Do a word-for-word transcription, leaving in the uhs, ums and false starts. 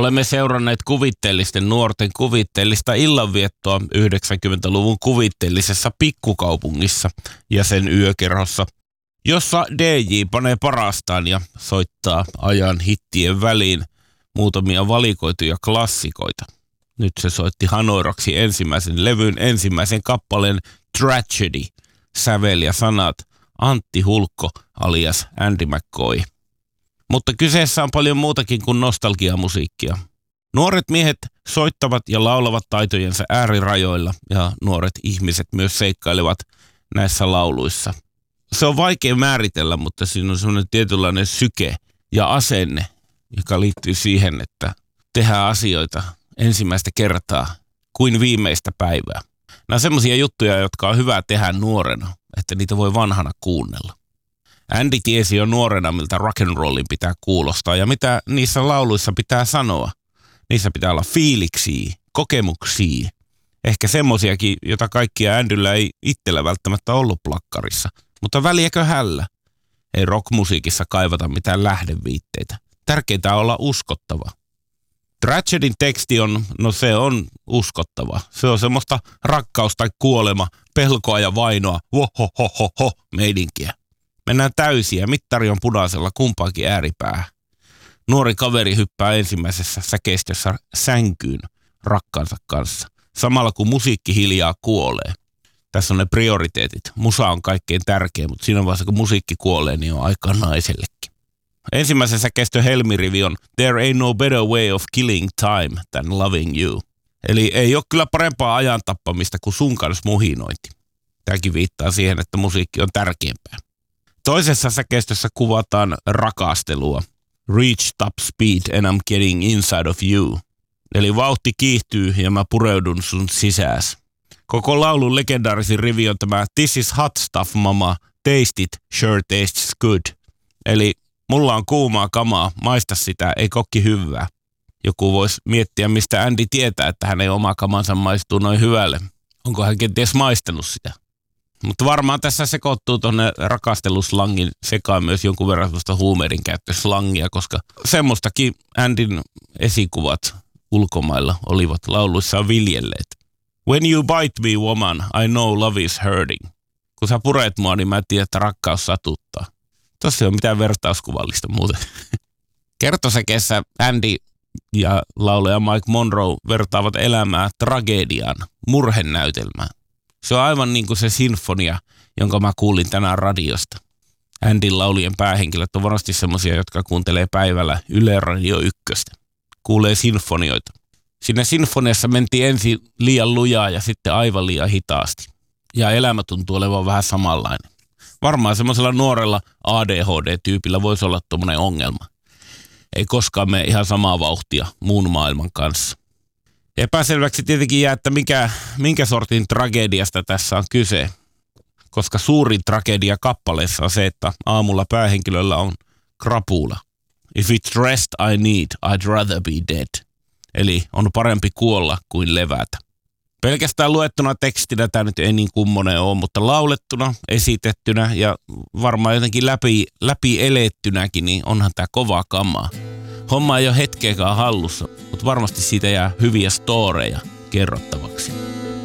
Olemme seuranneet kuvitteellisten nuorten kuvitteellista illanviettoa yhdeksänkymmentäluvun kuvitteellisessa pikkukaupungissa ja sen yökerhossa, jossa D J panee parastaan ja soittaa ajan hittien väliin muutamia valikoituja klassikoita. Nyt se soitti Hanoiraksi ensimmäisen levyn ensimmäisen kappaleen Tragedy, sävel ja sanat Antti Hulkko alias Andy McCoy. Mutta kyseessä on paljon muutakin kuin nostalgiamusiikkia. Nuoret miehet soittavat ja laulavat taitojensa äärirajoilla ja nuoret ihmiset myös seikkailevat näissä lauluissa. Se on vaikea määritellä, mutta siinä on sellainen tietynlainen syke ja asenne, joka liittyy siihen, että tehdään asioita ensimmäistä kertaa kuin viimeistä päivää. Nämä on semmoisia juttuja, jotka on hyvä tehdä nuorena, että niitä voi vanhana kuunnella. Andy tiesi jo nuorena, miltä rock'n'rollin pitää kuulostaa ja mitä niissä lauluissa pitää sanoa. Niissä pitää olla fiiliksiä, kokemuksia, ehkä semmosiakin, jota kaikkia Andyllä ei itsellä välttämättä ollut plakkarissa. Mutta väliäkö hällä? Ei rockmusiikissa kaivata mitään lähdeviitteitä. Tärkeintä on olla uskottava. Tragedyn teksti on, no se on uskottava. Se on semmoista rakkaus tai kuolema, pelkoa ja vainoa, vohohohoho meidinkiä. Mennään täysiä, mittari on punaisella kumpaakin ääripäähän. Nuori kaveri hyppää ensimmäisessä säkeistössä sänkyyn rakkaansa kanssa, samalla kun musiikki hiljaa kuolee. Tässä on ne prioriteetit. Musa on kaikkein tärkein, mutta siinä vaiheessa kun musiikki kuolee, niin on aikaa naisellekin. Ensimmäisen säkeistön helmirivi on There ain't no better way of killing time than loving you. Eli ei ole kyllä parempaa ajan tappamista kuin sun kanssa muhinointi. Tämäkin viittaa siihen, että musiikki on tärkeämpää. Toisessa säkeistössä kuvataan rakastelua. Reach top speed and I'm getting inside of you. Eli vauhti kiihtyy ja mä pureudun sun sisääs. Koko laulun legendaarisin rivi on tämä This is hot stuff, mama. Taste it, sure tastes good. Eli mulla on kuumaa kamaa, maista sitä, ei kokki hyvää. Joku voisi miettiä, mistä Andy tietää, että hänen oma kamansa maistuu noin hyvälle. Onko hän kenties maistanut sitä? Mutta varmaan tässä sekoittuu tuonne rakasteluslangin sekaan myös jonkun verran tuosta huumeiden käyttöslangia, koska semmoistakin Andyn esikuvat ulkomailla olivat lauluissaan viljelleet. When you bite me, woman, I know love is hurting. Kun sä puret mua, niin mä tiedän, että rakkaus satuttaa. Tossa ei ole mitään vertauskuvallista muuten. Kertosäkeessä Andy ja laulaja Mike Monroe vertaavat elämää tragediaan, murhenäytelmään. Se on aivan niin kuin se sinfonia, jonka mä kuulin tänään radiosta. Andyn laulujen päähenkilöt on varmasti semmoisia, jotka kuuntelee päivällä Yle Radio ykköstä. Kuulee sinfonioita. Siinä sinfoniassa mentiin ensin liian lujaa ja sitten aivan liian hitaasti. Ja elämä tuntuu olevan vähän samanlainen. Varmaan semmoisella nuorella A D H D-tyypillä voisi olla tommoinen ongelma. Ei koskaan mene ihan samaa vauhtia muun maailman kanssa. Epäselväksi tietenkin jää, että mikä, minkä sortin tragediasta tässä on kyse. Koska suurin tragedia kappaleessa on se, että aamulla päähenkilöllä on krapula. If it's rest I need, I'd rather be dead. Eli on parempi kuolla kuin levätä. Pelkästään luettuna tekstinä tämä nyt ei niin kummonen ole, mutta laulettuna, esitettynä ja varmaan jotenkin läpi, läpi elettynäkin, niin onhan tämä kovaa kamaa. Homma ei ole hetkeäkään hallussa, mutta varmasti siitä jää hyviä storeja kerrottavaksi.